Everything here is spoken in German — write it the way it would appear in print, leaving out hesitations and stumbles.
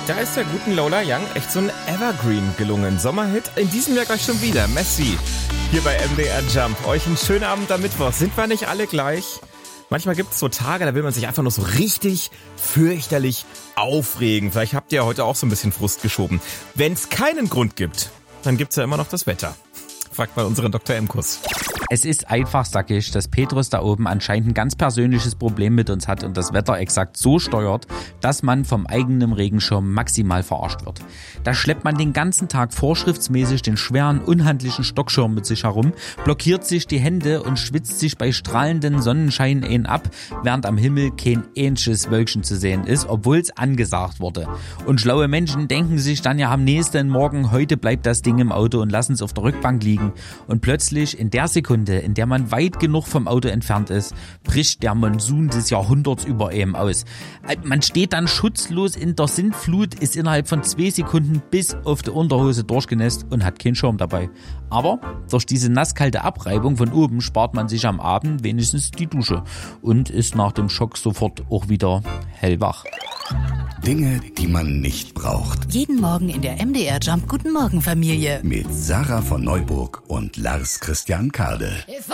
Da ist der guten Lola Young echt so ein Evergreen gelungen. Sommerhit in diesem Jahr gleich schon wieder. Messi hier bei MDR Jump. Euch einen schönen Abend am Mittwoch. Sind wir nicht alle gleich? Manchmal gibt es so Tage, da will man sich einfach nur so richtig fürchterlich aufregen. Vielleicht habt ihr heute auch so ein bisschen Frust geschoben. Wenn es keinen Grund gibt, dann gibt's ja immer noch das Wetter. Fragt mal unseren Dr. Emkus. Es ist einfach sackig, dass Petrus da oben anscheinend ein ganz persönliches Problem mit uns hat und das Wetter exakt so steuert, dass man vom eigenen Regenschirm maximal verarscht wird. Da schleppt man den ganzen Tag vorschriftsmäßig den schweren, unhandlichen Stockschirm mit sich herum, blockiert sich die Hände und schwitzt sich bei strahlenden Sonnenschein ab, während am Himmel kein einziges Wölkchen zu sehen ist, obwohl es angesagt wurde. Und schlaue Menschen denken sich dann ja am nächsten Morgen, heute bleibt das Ding im Auto und lassen es auf der Rückbank liegen. Und plötzlich in der Sekunde, in der man weit genug vom Auto entfernt ist, bricht der Monsun des Jahrhunderts über einem aus. Man steht dann schutzlos in der Sintflut, ist innerhalb von 2 Sekunden bis auf die Unterhose durchgenässt und hat keinen Schirm dabei. Aber durch diese nasskalte Abreibung von oben spart man sich am Abend wenigstens die Dusche und ist nach dem Schock sofort auch wieder hellwach. Dinge, die man nicht braucht. Jeden Morgen in der MDR Jump Guten Morgen Familie. Mit Sarah von Neuburg und Lars Christian Kade.